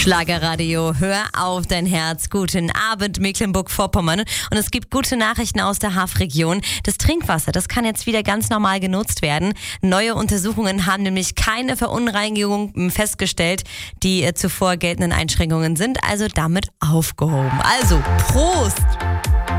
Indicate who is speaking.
Speaker 1: Schlagerradio, hör auf dein Herz. Guten Abend, Mecklenburg-Vorpommern. Und es gibt gute Nachrichten aus der Haff-Region. Das Trinkwasser, das kann jetzt wieder ganz normal genutzt werden. Neue Untersuchungen haben nämlich keine Verunreinigung festgestellt. Die zuvor geltenden Einschränkungen sind also damit aufgehoben. Also, Prost!